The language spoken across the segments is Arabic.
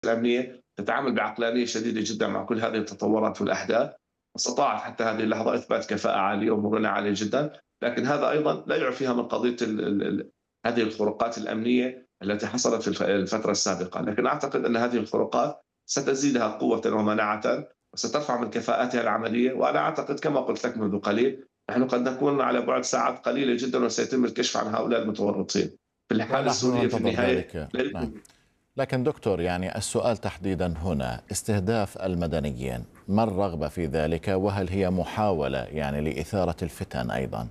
الأمنية تتعامل بعقلانية شديدة جدًا مع كل هذه التطورات والأحداث، واستطاعت حتى هذه اللحظة إثبات كفاءة عالية ومرونة عالية جدًا، لكن هذا أيضًا لا يعفيها من قضية ال هذه الخروقات الأمنية التي حصلت في الفترة السابقة، لكن أعتقد أن هذه الخروقات ستزيدها قوةً ومناعةً وسترفع من كفاءتها العملية، وأنا أعتقد كما قلت لك منذ قليل، نحن قد نكون على بُعد ساعات قليلة جدًا وسيتم الكشف عن هؤلاء المتورطين. في الحالة ونحن السورية في ننتظر النهاية ذلك. لا نعم. يمكن. لكن دكتور، يعني السؤال تحديدا هنا استهداف المدنيين، ما الرغبة في ذلك؟ وهل هي محاولة يعني لإثارة الفتن أيضا؟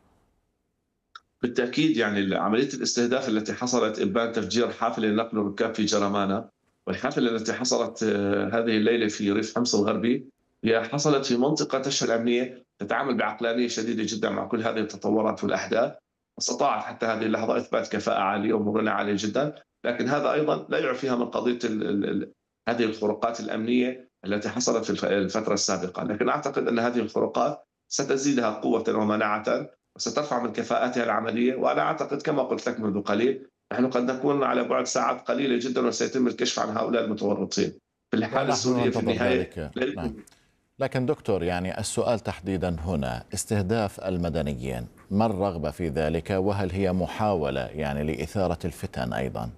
بالتأكيد يعني عملية الاستهداف التي حصلت إبان تفجير حافلة لنقل الركاب في جرمانة، والحافلة التي حصلت هذه الليلة في ريف حمص الغربي، هي حصلت في منطقة تشهى الأمنية تتعامل بعقلانية شديدة جدًا مع كل هذه التطورات والأحداث، واستطاعت حتى هذه اللحظة إثبات كفاءة عالية ومرونة عالية جدًا، لكن هذا أيضًا لا يعفيها من قضية ال هذه الخروقات الأمنية التي حصلت في الفترة السابقة، لكن أعتقد أن هذه الخروقات ستزيدها قوةً ومناعةً وسترفع من كفاءتها العملية، وأنا أعتقد كما قلت لك منذ قليل، نحن قد نكون على بُعد ساعات قليلة جدًا وسيتم الكشف عن هؤلاء المتورطين. في الحالة ونحن السورية في ننتظر النهاية ذلك. لا نعم. يمكن. لكن دكتور، يعني السؤال تحديدا هنا استهداف المدنيين، ما الرغبة في ذلك؟ وهل هي محاولة يعني لإثارة الفتن أيضا؟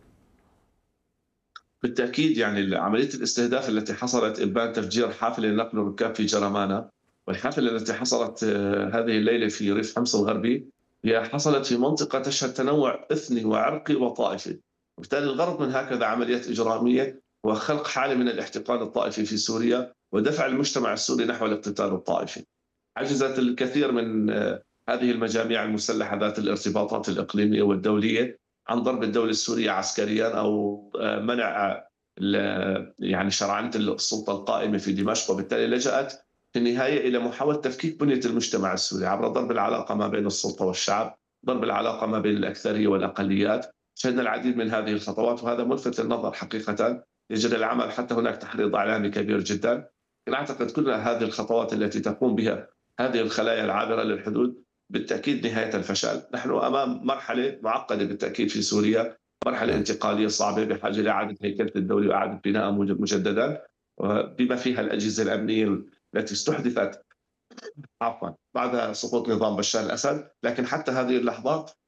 بالتأكيد يعني عملية الاستهداف التي حصلت إبان تفجير حافلة لنقل الركاب في جرمانة، والحافلة التي حصلت هذه الليلة في ريف حمص الغربي، هي حصلت في منطقة تشهد تنوع إثني وعرقي وطائفي، وبالتالي الغرض من هكذا عمليات إجرامية هو خلق حالة من الاحتقان الطائفي في سوريا ودفع المجتمع السوري نحو الاقتتال الطائفي. عجزت الكثير من هذه المجاميع المسلحة ذات الارتباطات الإقليمية والدولية عن ضرب الدولة السورية عسكريا أو منع يعني شرعنة السلطة القائمة في دمشق، وبالتالي لجأت في النهاية إلى محاولة تفكيك بنية المجتمع السوري عبر ضرب العلاقة ما بين السلطة والشعب، ضرب العلاقة ما بين الأكثرية والأقليات. شهدنا العديد من هذه الخطوات وهذا ملفت للنظر حقيقة. يجري العمل حتى هناك تحريض إعلامي كبير جدا. لكن أعتقد كل هذه الخطوات التي تقوم بها هذه الخلايا العابرة للحدود بالتأكيد نهاية الفشل. نحن أمام مرحلة معقدة بالتأكيد في سوريا، مرحلة نعم. انتقالية صعبة بحاجة لإعادة هيكلة الدولة وإعادة بناء مجددا، بما فيها الأجهزة الأمنية التي استحدثت بعد سقوط نظام بشار الأسد، لكن حتى هذه اللحظات